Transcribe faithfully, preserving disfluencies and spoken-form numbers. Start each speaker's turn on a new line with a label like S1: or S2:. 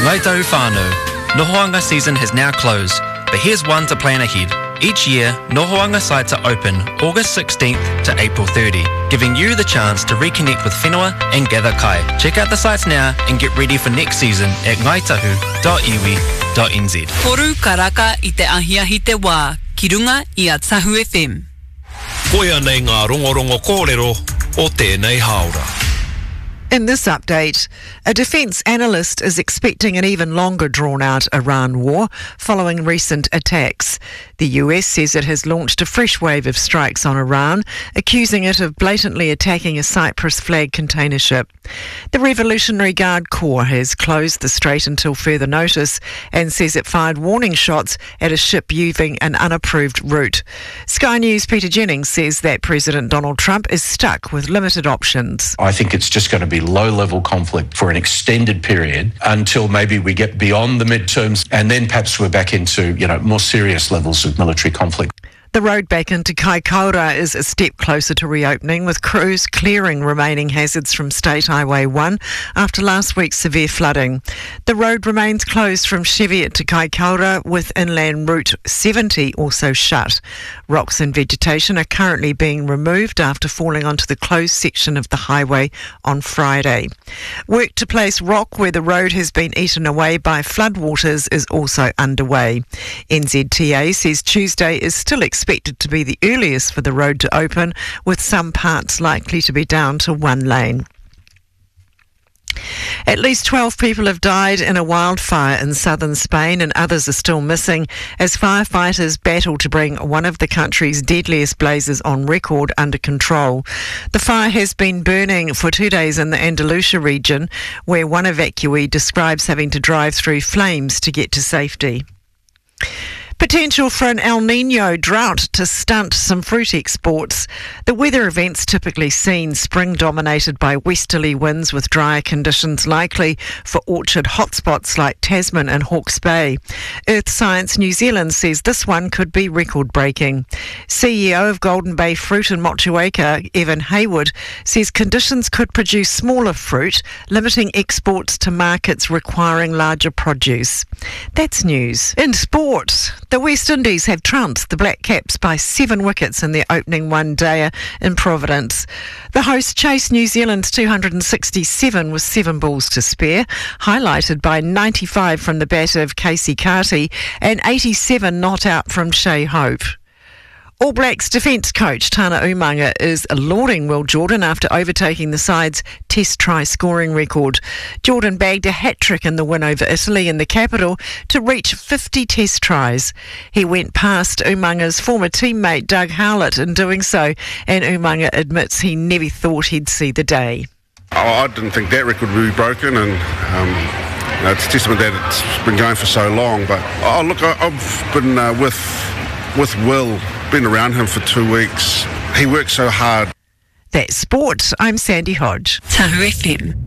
S1: Ngai tahu whānau. Nohoanga season has now closed, but here's one to plan ahead. Each year, Nohoanga sites are open August sixteenth to April thirtieth, giving you the chance to reconnect with whenua and gather kai. Check out the sites now and get ready for next season at ngaitahu dot iwi dot n z.
S2: Poru karaka i te ahiahi te wā, ki runga i a Tahu F M.
S3: Koia nei ngā rongorongo kōrero o tēnei haora.
S4: In this update, a defence analyst is expecting an even longer drawn-out Iran war following recent attacks. The U S says it has launched a fresh wave of strikes on Iran, accusing it of blatantly attacking a Cyprus flag container ship. The Revolutionary Guard Corps has closed the strait until further notice and says it fired warning shots at a ship using an unapproved route. Sky News' Peter Jennings says that President Donald Trump is stuck with limited options.
S5: I think it's just going to be low-level conflict for an extended period until maybe we get beyond the midterms, and then perhaps we're back into, you know, more serious levels of military conflict.
S4: The road back into Kaikoura is a step closer to reopening, with crews clearing remaining hazards from State Highway one after last week's severe flooding. The road remains closed from Cheviot to Kaikoura, with inland Route seventy also shut. Rocks and vegetation are currently being removed after falling onto the closed section of the highway on Friday. Work to place rock where the road has been eaten away by floodwaters is also underway. N Z T A says Tuesday is still expected expected to be the earliest for the road to open, with some parts likely to be down to one lane. At least twelve people have died in a wildfire in southern Spain, and others are still missing as firefighters battle to bring one of the country's deadliest blazes on record under control. The fire has been burning for two days in the Andalusia region, where one evacuee describes having to drive through flames to get to safety. Potential for an El Niño drought to stunt some fruit exports. The weather events typically seen spring dominated by westerly winds with drier conditions likely for orchard hotspots like Tasman and Hawke's Bay. Earth Science New Zealand says this one could be record-breaking. C E O of Golden Bay Fruit in Motueka, Evan Hayward, says conditions could produce smaller fruit, limiting exports to markets requiring larger produce. That's news. In sport, the West Indies have trounced the Black Caps by seven wickets in their opening one-dayer in Providence. The hosts chased New Zealand's two hundred sixty-seven with seven balls to spare, highlighted by ninety-five from the bat of Casey Carty and eighty-seven not out from Shea Hope. All Blacks defence coach Tana Umanga is lauding Will Jordan after overtaking the side's test try scoring record. Jordan bagged a hat-trick in the win over Italy in the capital to reach fifty test tries. He went past Umanga's former teammate Doug Howlett in doing so, and Umanga admits he never thought he'd see the day.
S6: I didn't think that record would be broken, and um, you know, it's a testament that it's been going for so long. But oh, look, I, I've been uh, with with Will. Been around him for two weeks. He works so hard.
S4: That's sport. I'm Sandy Hodge.
S2: Tahu F M.